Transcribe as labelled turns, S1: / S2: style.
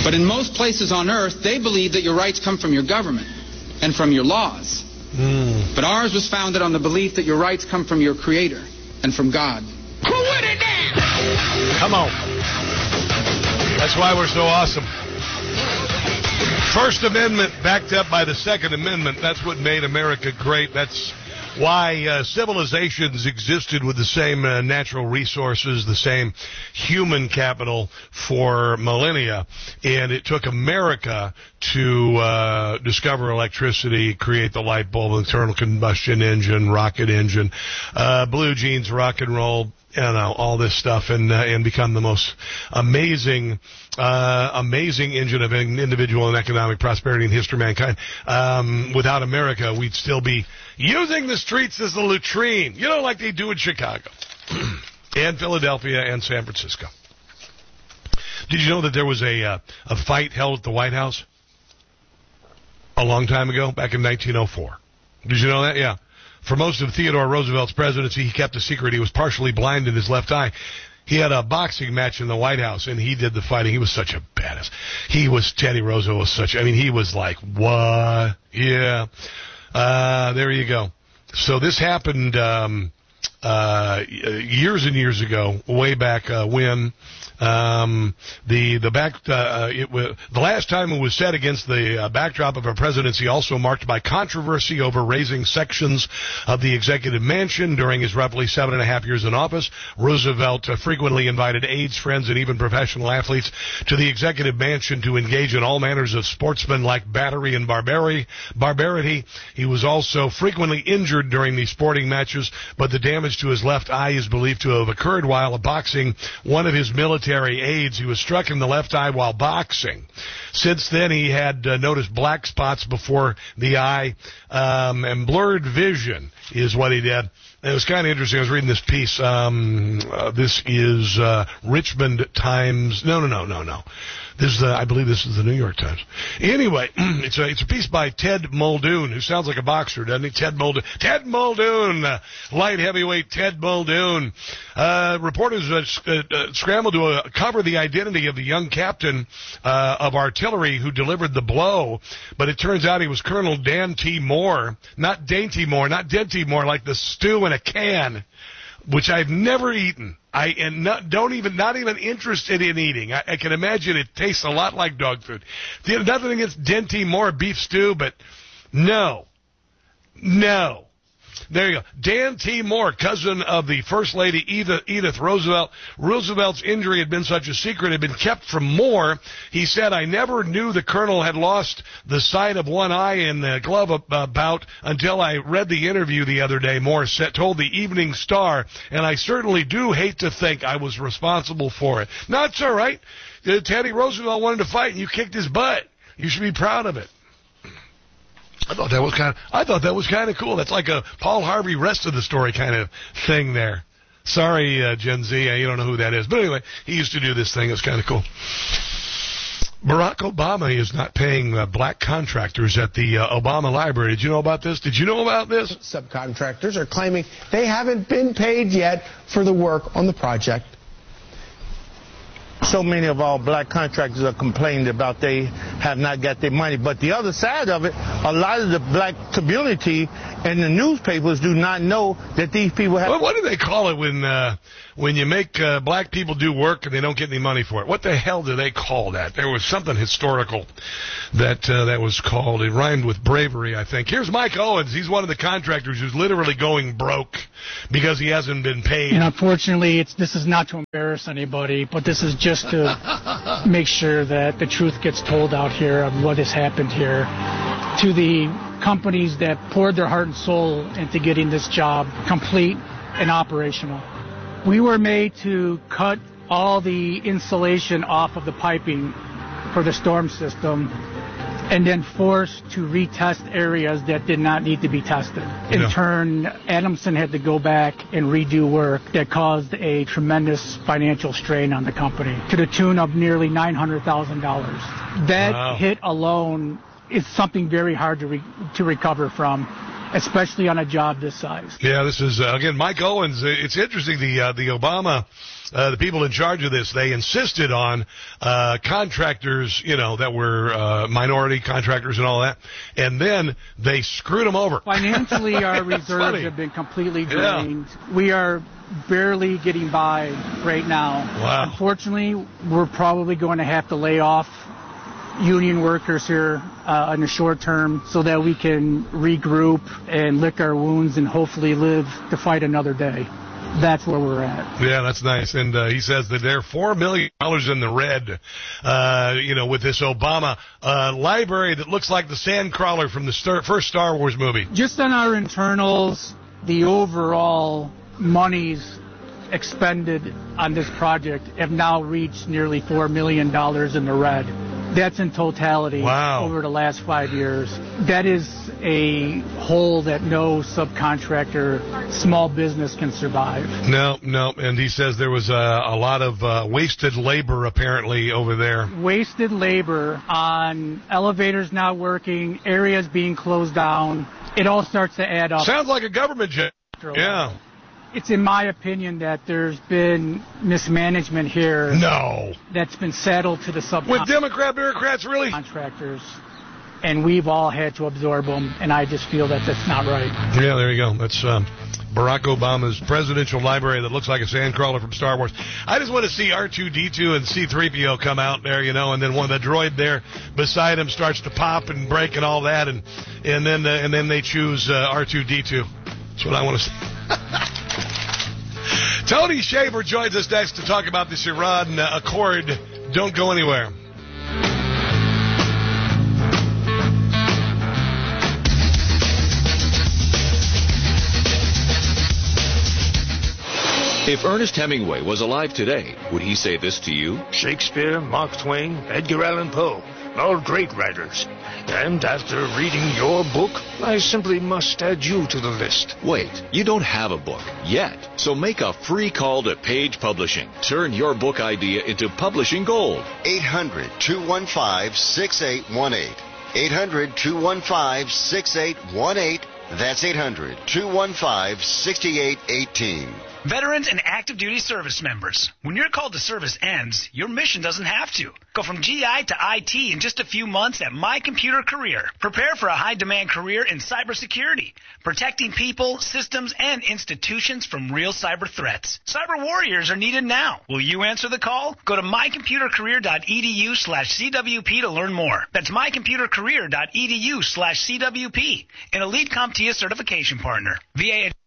S1: But in most places on earth, they believe that your rights come from your government and from your laws. But ours was founded on the belief that your rights come from your Creator and from God.
S2: Who would it now?
S3: Come on. That's why we're so awesome. First Amendment backed up by the Second Amendment. That's what made America great. That's why civilizations existed with the same natural resources, the same human capital for millennia. And it took America to discover electricity, create the light bulb, internal combustion engine, rocket engine, blue jeans, rock and roll, all this stuff, and become the most amazing engine of individual and economic prosperity in the history of mankind. Without America, we'd still be using the streets as a latrine, like they do in Chicago and Philadelphia and San Francisco. Did you know that there was a fight held at the White House a long time ago, back in 1904? Did you know that? Yeah. For most of Theodore Roosevelt's presidency, he kept a secret. He was partially blind in his left eye. He had a boxing match in the White House, and he did the fighting. He was such a badass. Teddy Roosevelt was he was like, what? Yeah. There you go. So this happened years and years ago, way back when. The last time it was set against the backdrop of a presidency also marked by controversy over raising sections of the executive mansion during his roughly 7.5 years in office. Roosevelt frequently invited aides, friends, and even professional athletes to the executive mansion to engage in all manners of sportsmanlike battery and barbarity. He was also frequently injured during these sporting matches, but the damage to his left eye is believed to have occurred while boxing one of his military aides. He was struck in the left eye while boxing. Since then, he had noticed black spots before the eye, and blurred vision is what he did. And it was kind of interesting. I was reading this piece. This is Richmond Times. No. I believe this is the New York Times. Anyway, it's a piece by Ted Muldoon, who sounds like a boxer, doesn't he? Ted Muldoon, light heavyweight Ted Muldoon. Reporters scrambled to cover the identity of the young captain of artillery who delivered the blow, but it turns out he was Colonel Dan T. Moore, not Dainty Moore, not Denty Moore, like the stew in a can, which I've never eaten. Not even interested in eating. I can imagine it tastes a lot like dog food. Nothing against Denty Moore beef stew, but no. There you go. Dan T. Moore, cousin of the First Lady Edith Roosevelt. Roosevelt's injury had been such a secret, had been kept from Moore. He said, I never knew the colonel had lost the sight of one eye in the glove bout until I read the interview the other day, Moore told the Evening Star, and I certainly do hate to think I was responsible for it. No, it's all right. Teddy Roosevelt wanted to fight, and you kicked his butt. You should be proud of it. I thought that was kind of cool. That's like a Paul Harvey rest of the story kind of thing there. Sorry, Gen Z, you don't know who that is. But anyway, he used to do this thing. It's kind of cool. Barack Obama is not paying black contractors at the Obama Library. Did you know about this?
S4: Subcontractors are claiming they haven't been paid yet for the work on the project.
S5: So many of our black contractors are complaining about they have not got their money. But the other side of it, a lot of the black community and the newspapers do not know that these people have...
S3: What do they call it when you make black people do work and they don't get any money for it? What the hell do they call that? There was something historical that was called. It rhymed with bravery, I think. Here's Mike Owens. He's one of the contractors who's literally going broke because he hasn't been paid.
S6: And unfortunately, this is not to embarrass anybody, but this is just to make sure that the truth gets told out here of what has happened here. To the companies that poured their heart and soul into getting this job complete and operational. We were made to cut all the insulation off of the piping for the storm system and then forced to retest areas that did not need to be tested. In turn, Adamson had to go back and redo work that caused a tremendous financial strain on the company to the tune of nearly $900,000. That hit alone is something very hard to recover from, especially on a job this size.
S3: Yeah, this is, again, Mike Owens. It's interesting, the Obama the people in charge of this, they insisted on contractors, that were minority contractors and all that, and then they screwed them over.
S6: Financially, our reserves have been completely drained. Yeah. We are barely getting by right now.
S3: Wow.
S6: Unfortunately, we're probably going to have to lay off union workers here in the short term so that we can regroup and lick our wounds and hopefully live to fight another day. That's where we're at.
S3: Yeah, that's nice. And he says that they're $4 million in the red, with this Obama library that looks like the Sandcrawler from the first Star Wars movie.
S6: Just on our internals, the overall monies expended on this project have now reached nearly $4 million in the red. That's in totality over the last 5 years. That is a hole that no subcontractor, small business can survive.
S3: No. And he says there was a lot of wasted labor apparently over there.
S6: Wasted labor on elevators not working, areas being closed down. It all starts to add up.
S3: Sounds like a government job. Yeah.
S6: It's in my opinion that there's been mismanagement here.
S3: No.
S6: That's been saddled to the
S3: with Democrat bureaucrats, really?
S6: Contractors. And we've all had to absorb them, and I just feel that that's not right.
S3: Yeah, there you go. That's Barack Obama's presidential library that looks like a sandcrawler from Star Wars. I just want to see R2-D2 and C-3PO come out there, and then one of the droid there beside him starts to pop and break and all that, and then they choose R2-D2. That's what I want to see. Tony Shaver joins us next to talk about this Iran Accord. Don't go anywhere.
S7: If Ernest Hemingway was alive today, would he say this to you?
S8: Shakespeare, Mark Twain, Edgar Allan Poe, all great writers. And after reading your book, I simply must add you to the list.
S7: Wait, you don't have a book yet. So make a free call to Page Publishing. Turn your book idea into publishing gold.
S9: 800-215-6818. 800-215-6818. That's 800-215-6818.
S10: Veterans and active duty service members. When your call to service ends, your mission doesn't have to. Go from GI to IT in just a few months at My Computer Career. Prepare for a high-demand career in cybersecurity, protecting people, systems, and institutions from real cyber threats. Cyber warriors are needed now. Will you answer the call? Go to mycomputercareer.edu/CWP to learn more. That's mycomputercareer.edu/CWP, an Elite CompTIA certification partner. VA